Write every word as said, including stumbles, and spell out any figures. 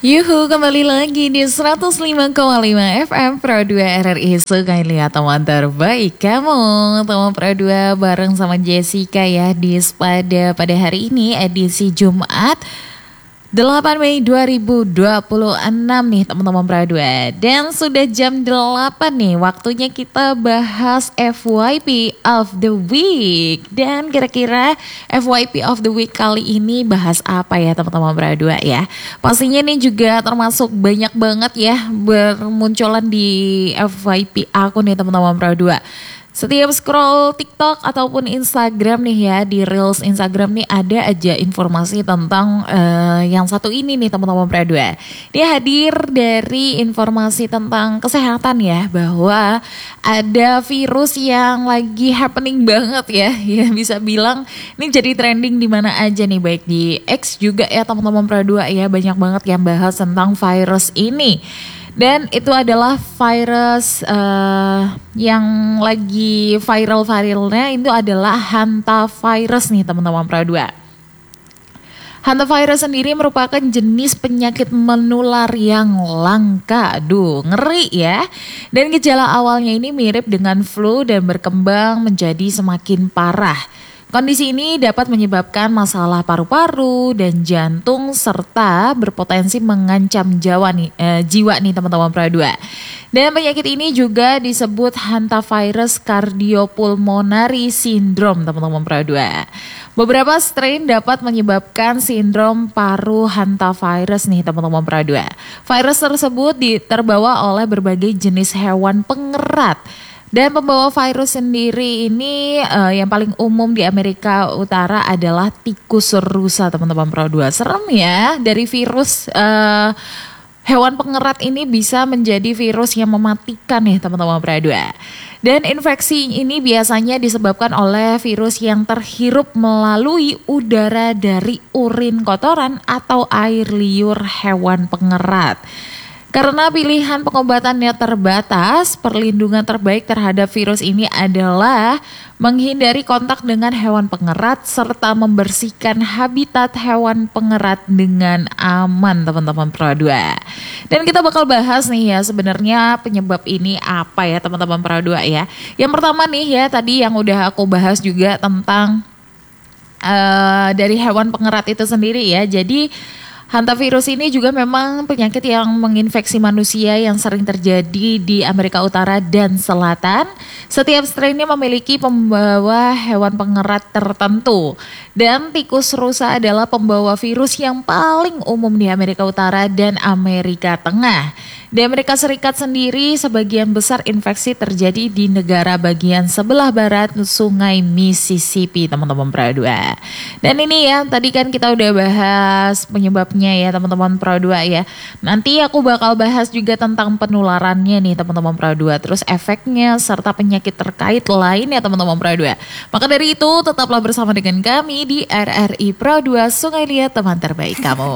Yuhu, kembali lagi di seratus lima koma lima F M Pro dua R R I Sungai Liat, teman terbaik kamu. Teman Pro dua bareng sama Jessica ya di Spada pada hari ini edisi Jumat delapan Mei dua ribu dua puluh enam nih teman-teman Pro dua. Dan sudah jam delapan nih, waktunya kita bahas F Y P of the Week. Dan kira-kira F Y P of the Week kali ini bahas apa ya teman-teman Pro dua ya. Pastinya nih juga termasuk banyak banget ya bermunculan di F Y P aku nih teman-teman Pro dua. Setiap scroll TikTok ataupun Instagram nih ya, di Reels Instagram nih ada aja informasi tentang uh, yang satu ini nih teman-teman Pro dua. Dia hadir dari informasi tentang kesehatan ya, bahwa ada virus yang lagi happening banget ya, ya bisa bilang ini jadi trending di mana aja nih, baik di X juga ya teman-teman Pro dua ya, banyak banget yang bahas tentang virus ini. Dan itu adalah virus uh, yang lagi viral-viralnya itu adalah hantavirus nih teman-teman Pro dua. Hantavirus sendiri merupakan jenis penyakit menular yang langka. Aduh, ngeri ya. Dan gejala awalnya ini mirip dengan flu dan berkembang menjadi semakin parah. Kondisi ini dapat menyebabkan masalah paru-paru dan jantung serta berpotensi mengancam jawa nih, eh, jiwa nih teman-teman Pro dua. Dan penyakit ini juga disebut hantavirus cardiopulmonary syndrome teman-teman Pro dua. Beberapa strain dapat menyebabkan sindrom paru hantavirus nih teman-teman Pro dua. Virus tersebut terbawa oleh berbagai jenis hewan pengerat. Dan pembawa virus sendiri ini uh, yang paling umum di Amerika Utara adalah tikus rusa teman-teman Pro dua. Serem ya, dari virus uh, hewan pengerat ini bisa menjadi virus yang mematikan ya teman-teman Pro dua. Dan infeksi ini biasanya disebabkan oleh virus yang terhirup melalui udara dari urin kotoran atau air liur hewan pengerat. Karena pilihan pengobatannya terbatas, perlindungan terbaik terhadap virus ini adalah menghindari kontak dengan hewan pengerat serta membersihkan habitat hewan pengerat dengan aman teman-teman Pro dua. Dan kita bakal bahas nih ya sebenarnya penyebab ini apa ya teman-teman Pro dua ya. Yang pertama nih ya, tadi yang udah aku bahas juga tentang uh, dari hewan pengerat itu sendiri ya. Jadi hantavirus ini juga memang penyakit yang menginfeksi manusia yang sering terjadi di Amerika Utara dan Selatan. Setiap strainnya memiliki pembawa hewan pengerat tertentu. Dan tikus rusa adalah pembawa virus yang paling umum di Amerika Utara dan Amerika Tengah. Di Amerika Serikat sendiri, sebagian besar infeksi terjadi di negara bagian sebelah barat Sungai Mississippi, teman-teman Pro dua. Dan ini ya, tadi kan kita udah bahas penyebabnya ya teman-teman Pro dua ya. Nanti aku bakal bahas juga tentang penularannya nih teman-teman Pro dua. Terus efeknya serta penyakit terkait lain ya teman-teman Pro dua. Maka dari itu tetaplah bersama dengan kami di R R I Pro dua Sungai Liat, teman terbaik kamu.